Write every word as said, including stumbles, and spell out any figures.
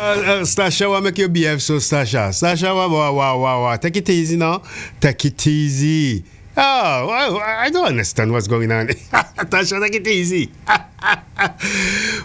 uh, Stasha, what make you behave so, Stasha? Stasha, wow, wow, wow, wow, wow. Take it easy now. Take it easy. Oh, well, I don't understand what's going on. Tasha, take it easy.